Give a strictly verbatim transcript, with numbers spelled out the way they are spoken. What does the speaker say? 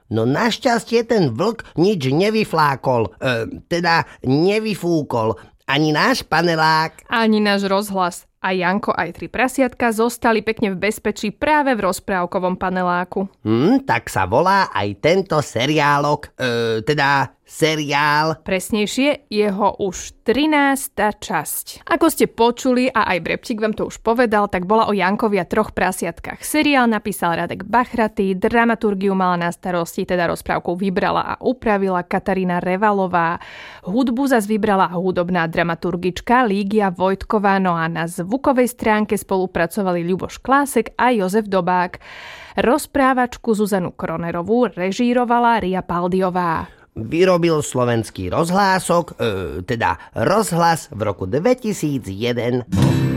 No našťastie ten vlk nič nevyflákol, e, teda nevyfúkol. Ani náš panelák. Ani náš rozhlas. A Janko aj tri prasiatka zostali pekne v bezpečí práve v rozprávkovom paneláku. Hm, tak sa volá aj tento seriálok, e, teda seriál. Presnejšie, jeho už trinásta časť. Ako ste počuli, a aj Brebčík vám to už povedal, tak bola o Jankovi a troch prasiatkách. Seriál napísal Radek Bachratý, dramaturgiu mala na starosti, teda rozprávku vybrala a upravila Katarína Revalová. Hudbu zas vybrala hudobná dramaturgička Lígia Vojtková, no a na zvukovej stránke spolupracovali Ľuboš Klásek a Jozef Dobák. Rozprávačku Zuzanu Kronerovú režírovala Ria Paldiová. Vyrobil Slovenský rozhlások, e, teda rozhlas v roku dvetisícjeden.